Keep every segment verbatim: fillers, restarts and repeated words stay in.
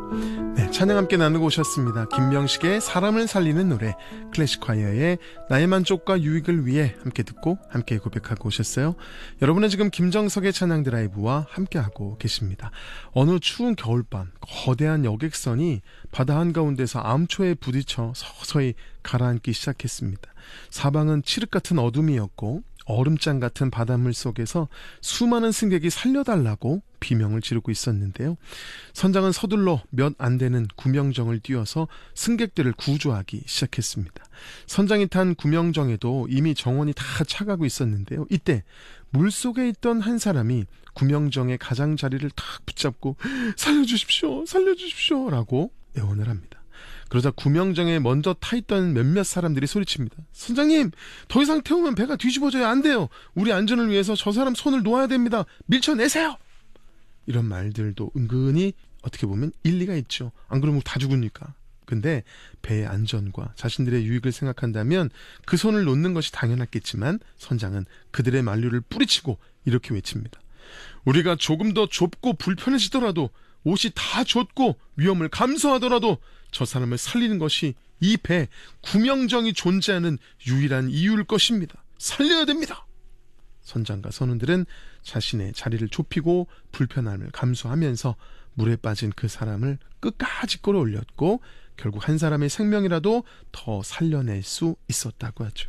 네, 찬양 함께 나누고 오셨습니다. 김명식의 사람을 살리는 노래, 클래식콰이어의 나의 만족과 유익을 위해 함께 듣고 함께 고백하고 오셨어요. 여러분은 지금 김정석의 찬양 드라이브와 함께하고 계십니다. 어느 추운 겨울밤 거대한 여객선이 바다 한가운데서 암초에 부딪혀 서서히 가라앉기 시작했습니다. 사방은 칠흑 같은 어둠이었고 얼음장 같은 바닷물 속에서 수많은 승객이 살려달라고 비명을 지르고 있었는데요. 선장은 서둘러 몇 안 되는 구명정을 띄워서 승객들을 구조하기 시작했습니다. 선장이 탄 구명정에도 이미 정원이 다 차가고 있었는데요. 이때 물속에 있던 한 사람이 구명정의 가장자리를 탁 붙잡고 살려주십시오, 살려주십시오 라고 애원을 합니다. 그러자 구명정에 먼저 타있던 몇몇 사람들이 소리칩니다. 선장님, 더 이상 태우면 배가 뒤집어져야 안 돼요. 우리 안전을 위해서 저 사람 손을 놓아야 됩니다. 밀쳐내세요. 이런 말들도 은근히 어떻게 보면 일리가 있죠. 안 그러면 다 죽으니까. 근데 배의 안전과 자신들의 유익을 생각한다면 그 손을 놓는 것이 당연했겠지만 선장은 그들의 만류를 뿌리치고 이렇게 외칩니다. 우리가 조금 더 좁고 불편해지더라도, 옷이 다 젖고 위험을 감수하더라도 저 사람을 살리는 것이 이 배 구명정이 존재하는 유일한 이유일 것입니다. 살려야 됩니다. 선장과 선원들은 자신의 자리를 좁히고 불편함을 감수하면서 물에 빠진 그 사람을 끝까지 끌어올렸고 결국 한 사람의 생명이라도 더 살려낼 수 있었다고 하죠.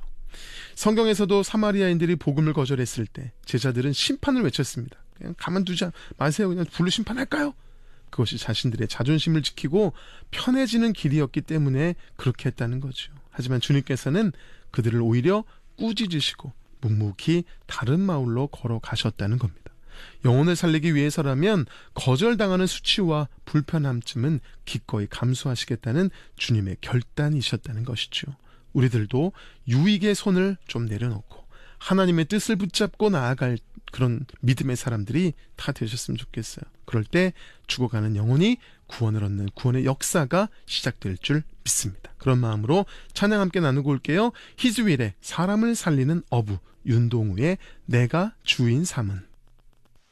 성경에서도 사마리아인들이 복음을 거절했을 때 제자들은 심판을 외쳤습니다. 그냥 가만두지 마세요. 그냥 불로 심판할까요? 그것이 자신들의 자존심을 지키고 편해지는 길이었기 때문에 그렇게 했다는 거죠. 하지만 주님께서는 그들을 오히려 꾸짖으시고 묵묵히 다른 마을로 걸어가셨다는 겁니다. 영혼을 살리기 위해서라면 거절당하는 수치와 불편함쯤은 기꺼이 감수하시겠다는 주님의 결단이셨다는 것이죠. 우리들도 유익의 손을 좀 내려놓고 하나님의 뜻을 붙잡고 나아갈 그런 믿음의 사람들이 다 되셨으면 좋겠어요. 그럴 때 죽어가는 영혼이 구원을 얻는 구원의 역사가 시작될 줄 믿습니다. 그런 마음으로 찬양 함께 나누고 올게요. 히즈윌의 사람을 살리는 어부, 윤동우의 내가 주인 삼은.